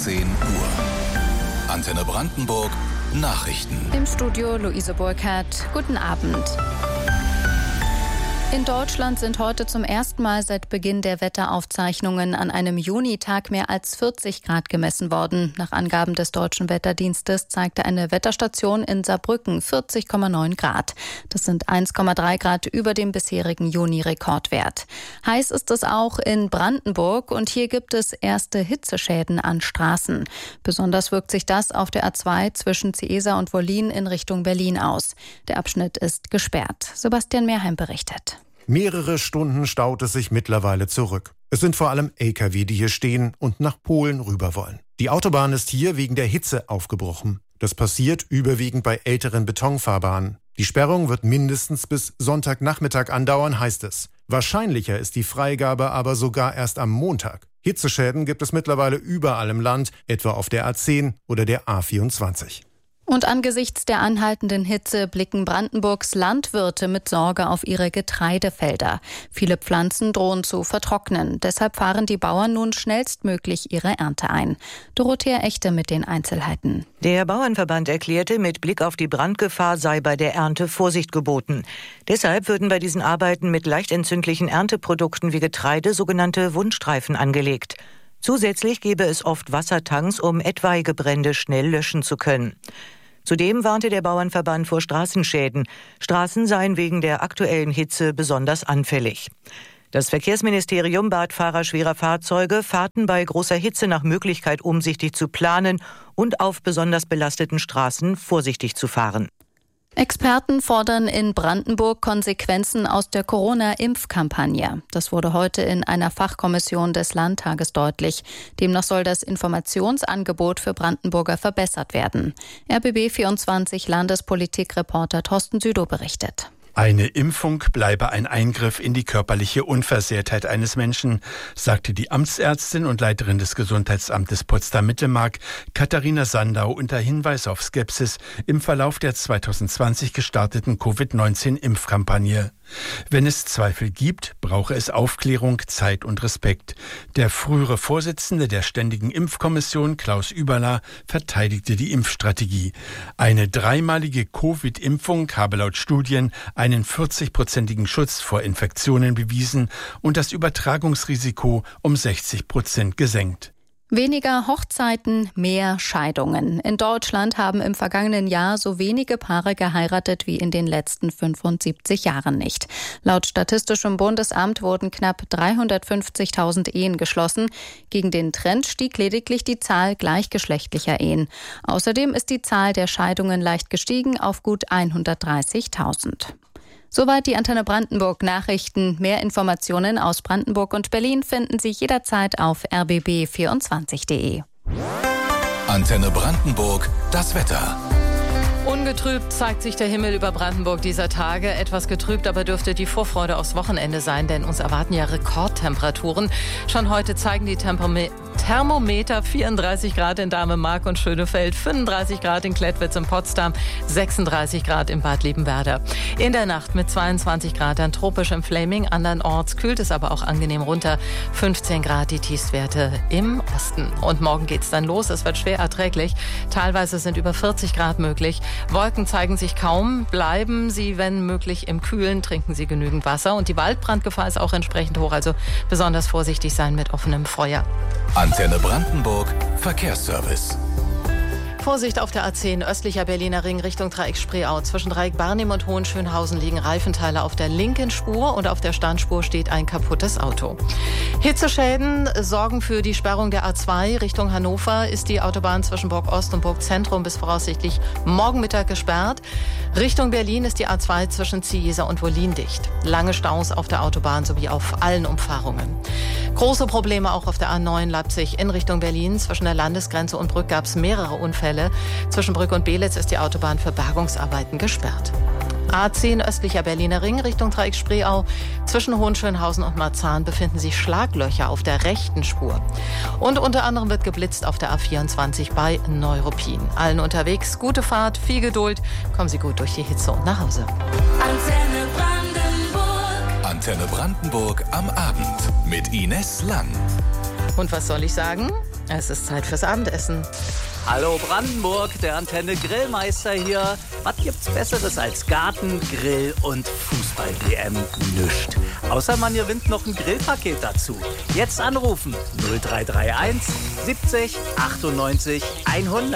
10 Uhr. Antenne Brandenburg, Nachrichten. Im Studio Luise Burkhardt. Guten Abend. In Deutschland sind heute zum ersten Mal seit Beginn der Wetteraufzeichnungen an einem Junitag mehr als 40 Grad gemessen worden. Nach Angaben des Deutschen Wetterdienstes zeigte eine Wetterstation in Saarbrücken 40,9 Grad. Das sind 1,3 Grad über dem bisherigen Juni-Rekordwert. Heiß ist es auch in Brandenburg und hier gibt es erste Hitzeschäden an Straßen. Besonders wirkt sich das auf der A2 zwischen Ciesa und Wollin in Richtung Berlin aus. Der Abschnitt ist gesperrt. Sebastian Mehrheim berichtet. Mehrere Stunden staut es sich mittlerweile zurück. Es sind vor allem Lkw, die hier stehen und nach Polen rüber wollen. Die Autobahn ist hier wegen der Hitze aufgebrochen. Das passiert überwiegend bei älteren Betonfahrbahnen. Die Sperrung wird mindestens bis Sonntagnachmittag andauern, heißt es. Wahrscheinlicher ist die Freigabe aber sogar erst am Montag. Hitzeschäden gibt es mittlerweile überall im Land, etwa auf der A10 oder der A24. Und angesichts der anhaltenden Hitze blicken Brandenburgs Landwirte mit Sorge auf ihre Getreidefelder. Viele Pflanzen drohen zu vertrocknen. Deshalb fahren die Bauern nun schnellstmöglich ihre Ernte ein. Dorothea Echte mit den Einzelheiten. Der Bauernverband erklärte, mit Blick auf die Brandgefahr sei bei der Ernte Vorsicht geboten. Deshalb würden bei diesen Arbeiten mit leicht entzündlichen Ernteprodukten wie Getreide sogenannte Wundstreifen angelegt. Zusätzlich gäbe es oft Wassertanks, um etwaige Brände schnell löschen zu können. Zudem warnte der Bauernverband vor Straßenschäden. Straßen seien wegen der aktuellen Hitze besonders anfällig. Das Verkehrsministerium bat Fahrer schwerer Fahrzeuge, Fahrten bei großer Hitze nach Möglichkeit umsichtig zu planen und auf besonders belasteten Straßen vorsichtig zu fahren. Experten fordern in Brandenburg Konsequenzen aus der Corona-Impfkampagne. Das wurde heute in einer Fachkommission des Landtages deutlich. Demnach soll das Informationsangebot für Brandenburger verbessert werden. RBB24 Landespolitikreporter Thorsten Südow berichtet. Eine Impfung bleibe ein Eingriff in die körperliche Unversehrtheit eines Menschen, sagte die Amtsärztin und Leiterin des Gesundheitsamtes Potsdam-Mittelmark Katharina Sandau unter Hinweis auf Skepsis im Verlauf der 2020 gestarteten Covid-19-Impfkampagne. Wenn es Zweifel gibt, brauche es Aufklärung, Zeit und Respekt. Der frühere Vorsitzende der Ständigen Impfkommission, Klaus Überler, verteidigte die Impfstrategie. Eine dreimalige Covid-Impfung habe laut Studien einen 40-prozentigen Schutz vor Infektionen bewiesen und das Übertragungsrisiko um 60% gesenkt. Weniger Hochzeiten, mehr Scheidungen. In Deutschland haben im vergangenen Jahr so wenige Paare geheiratet wie in den letzten 75 Jahren nicht. Laut Statistischem Bundesamt wurden knapp 350.000 Ehen geschlossen. Gegen den Trend stieg lediglich die Zahl gleichgeschlechtlicher Ehen. Außerdem ist die Zahl der Scheidungen leicht gestiegen auf gut 130.000. Soweit die Antenne Brandenburg Nachrichten. Mehr Informationen aus Brandenburg und Berlin finden Sie jederzeit auf rbb24.de. Antenne Brandenburg, das Wetter. Ungetrübt zeigt sich der Himmel über Brandenburg dieser Tage. Etwas getrübt aber dürfte die Vorfreude aufs Wochenende sein, denn uns erwarten ja Rekordtemperaturen. Schon heute zeigen die Thermometer 34 Grad in Dahme-Mark und Schönefeld, 35 Grad in Klettwitz und Potsdam, 36 Grad in Bad Liebenwerda. In der Nacht mit 22 Grad dann tropisch im Flaming, andernorts kühlt es aber auch angenehm runter. 15 Grad die Tiefstwerte im Osten. Und morgen geht's dann los. Es wird schwer erträglich. Teilweise sind über 40 Grad möglich. Wolken zeigen sich kaum. Bleiben Sie, wenn möglich, im Kühlen. Trinken Sie genügend Wasser. Und die Waldbrandgefahr ist auch entsprechend hoch. Also besonders vorsichtig sein mit offenem Feuer. Antenne Brandenburg, Verkehrsservice. Vorsicht auf der A10 östlicher Berliner Ring Richtung Dreieck Spreeau. Zwischen Dreieck Barnim und Hohenschönhausen liegen Reifenteile auf der linken Spur und auf der Standspur steht ein kaputtes Auto. Hitzeschäden sorgen für die Sperrung der A2 Richtung Hannover. Ist die Autobahn zwischen Burg Ost und Burg Zentrum bis voraussichtlich morgen Mittag gesperrt. Richtung Berlin ist die A2 zwischen Ciesa und Wollin dicht. Lange Staus auf der Autobahn sowie auf allen Umfahrungen. Große Probleme auch auf der A9 Leipzig in Richtung Berlin. Zwischen der Landesgrenze und Brück gab es mehrere Unfälle. Zwischen Brück und Belitz ist die Autobahn für Bergungsarbeiten gesperrt. A10 östlicher Berliner Ring Richtung Dreieck Spreeau. Zwischen Hohenschönhausen und Marzahn befinden sich Schlaglöcher auf der rechten Spur. Und unter anderem wird geblitzt auf der A24 bei Neuruppin. Allen unterwegs gute Fahrt, viel Geduld. Kommen Sie gut durch die Hitze und nach Hause. Antenne Brandenburg. Antenne Brandenburg am Abend mit Ines Lang. Und was soll ich sagen? Es ist Zeit fürs Abendessen. Hallo Brandenburg, der Antenne Grillmeister hier. Was gibt's Besseres als Garten, Grill und Fußball-WM? Nischt. Außer man gewinnt noch ein Grillpaket dazu. Jetzt anrufen 0331 70 98 100.